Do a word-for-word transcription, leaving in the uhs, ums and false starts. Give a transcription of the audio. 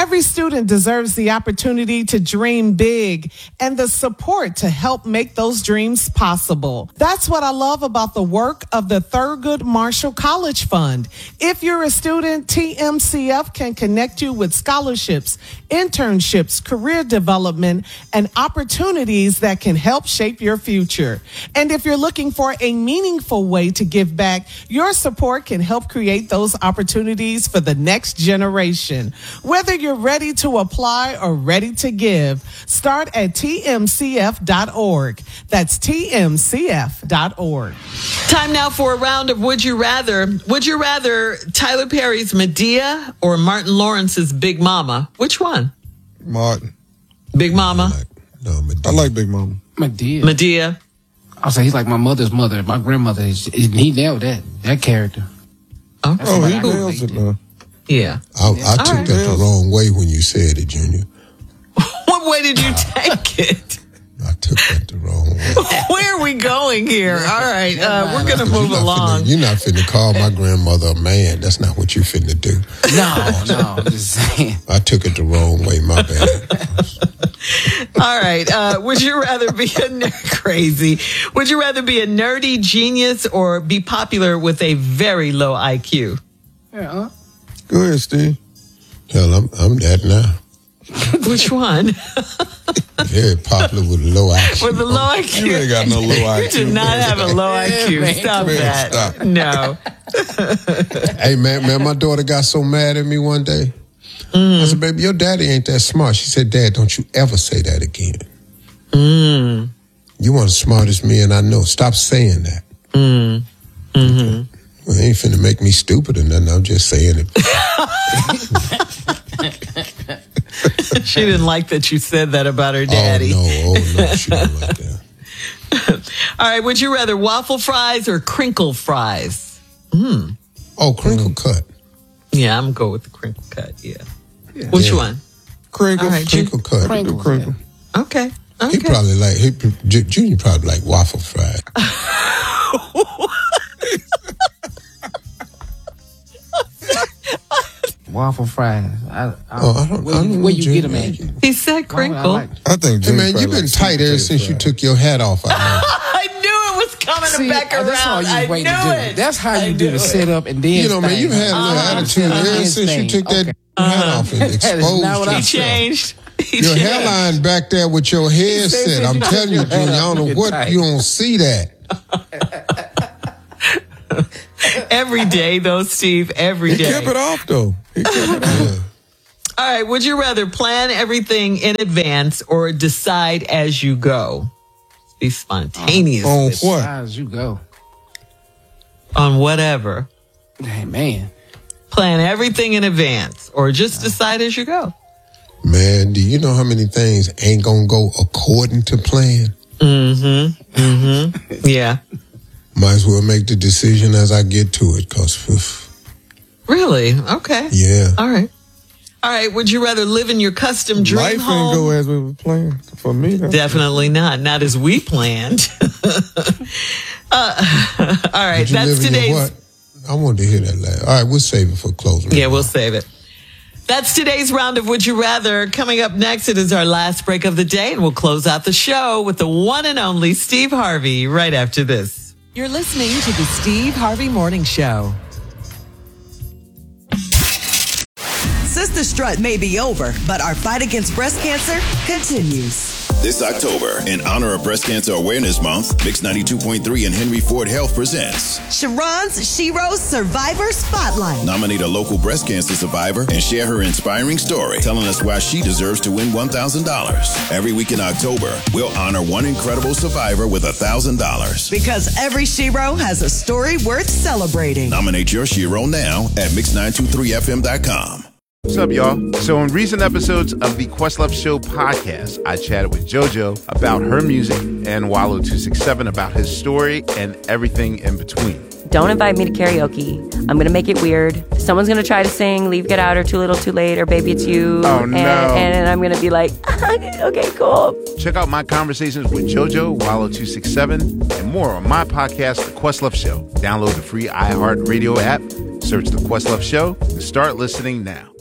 Every student deserves the opportunity to dream big and the support to help make those dreams possible. That's what I love about the work of the Thurgood Marshall College Fund. If you're a student, T M C F can connect you with scholarships, internships, career development, and opportunities that can help shape your future. And if you're looking for a meaningful way to give back, your support can help create those opportunities for the next generation. Whether you're ready to apply or ready to give, start at T M C F dot org. That's T M C F dot org. Time now for a round of Would You Rather. Would you rather Tyler Perry's Medea or Martin Lawrence's Big Mama? Which one? Martin. Big Mama? I like, no, Medea. I like Big Mama. Medea. Medea. I'll say he's like my mother's mother. My grandmother, is, he nailed that, that character. Oh, oh he nails it, man. Yeah. I, I took right. that the wrong way when you said it, Junior. What way did you take it? I took that the wrong way. Where are we going here? All right, uh, we're going to move you're along. Finna, you're not finna call my grandmother a man. That's not what you finna do. No, no, I'm just saying. I took it the wrong way, my bad. All right, uh, would you rather be a nerd crazy? Would you rather be a nerdy genius or be popular with a very low I Q? Yeah. Go ahead, Steve. Hell, I'm, I'm that now. Which one? Very popular with low I Q. With a low I Q. You ain't got no low I Q. You do not have a low I Q. Man, Stop man, that. stop. No. Hey, man, man, my daughter got so mad at me one day. Mm. I said, baby, your daddy ain't that smart. She said, Dad, don't you ever say that again. Mm. You want the smartest man I know. Stop saying that. Mm. Mm-hmm. Well, it ain't finna make me stupid or nothing. I'm just saying it. She didn't like that you said that about her daddy. Oh, no. Oh, no. She didn't like that. All right. Would you rather waffle fries or crinkle fries? Mm. Oh, crinkle cut. Yeah, I'm going to go with the crinkle cut. Yeah. yeah. Which yeah. one? Crinkle. All right, crinkle cut. Crinkle. Crinkle. Okay. okay. He probably like, he, Junior probably like waffle fries. Waffle fries. I, I, oh, I don't, where I you, don't where know, you get them Junior. at? He said crinkle. I, like, I think Hey, Junior man, you've probably been like tight ever since fries. you took your hat off. I I knew it was coming See, back uh, around. that's all you I wait knew to do. it. That's how you I do knew the it. setup and then You know, man, thing. you've had a little Uh-huh. attitude Uh-huh. ever since you took that Okay. hat off and That is exposed not what I He yourself. changed. He Your changed. hairline back there with your head said set. that I'm you telling you, took your Junior, I hat don't off, know you're what, tight. you don't see that. Every day, though, Steve. Every He day. kept it off, though. He kept it off. Yeah. All right. Would you rather plan everything in advance or decide as you go? Be spontaneous On with- what? As you go. on whatever. Hey, man. Plan everything in advance or just decide as you go. Man, do you know how many things ain't gonna go according to plan? Mm-hmm. Mm-hmm. Yeah. Might as well make the decision as I get to it, cause Really? Okay. yeah. All right. All right. Would you rather live in your custom dream Life home? ain't go as we were playing. For me, that's Definitely not. Not as we planned. uh, all right. Did you That's live in your today's. what? I wanted to hear that last. All right, we'll save it for closing. Yeah, we'll save it. That's today's round of Would You Rather. Coming up next, it is our last break of the day, and we'll close out the show with the one and only Steve Harvey right after this. You're listening to the Steve Harvey Morning Show. Sister Strut may be over, but our fight against breast cancer continues. This October, in honor of Breast Cancer Awareness Month, Mix ninety-two point three and Henry Ford Health presents Sharon's Sheroes Survivor Spotlight. Nominate a local breast cancer survivor and share her inspiring story, telling us why she deserves to win one thousand dollars. Every week in October, we'll honor one incredible survivor with one thousand dollars. Because every Shero has a story worth celebrating. Nominate your Shero now at mix nine two three f m dot com. What's up, y'all? So in recent episodes of the Questlove Show podcast, I chatted with JoJo about her music and Wallow two sixty-seven about his story and everything in between. Don't invite me to karaoke. I'm going to make it weird. Someone's going to try to sing Leave, Get Out, or Too Little, Too Late, or Baby It's You. Oh, and, no. And I'm going to be like, okay, cool. Check out my conversations with JoJo, Wallow two sixty-seven, and more on my podcast, The Questlove Show. Download the free iHeartRadio app, search The Questlove Show, and start listening now.